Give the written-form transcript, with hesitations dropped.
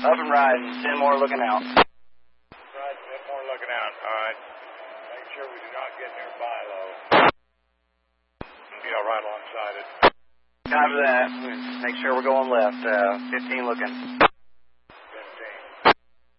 Up and riding. 10 more looking out. Right, 10 more looking out. All right. Make sure we do not get near Philo. Yeah, right alongside it. Copy that. Make sure we're going left. 15 looking.